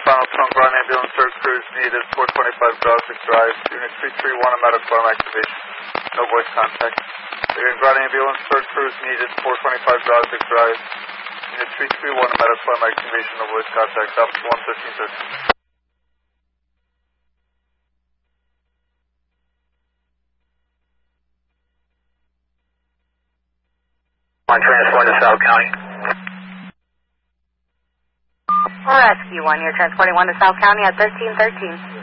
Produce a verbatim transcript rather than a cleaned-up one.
final trunk ground ambulance third cruise needed, four twenty-five Grosvick Drive. Unit three three one, I'm out of form activation. No voice contact. Again, ground ambulance third cruise needed, four twenty-five Grosvick Drive. Unit three three one, I'm out of form activation. No voice contact. Up to one fifteen thirteen. One transport to South County. Rescue one, you're transporting one to South County at thirteen thirteen.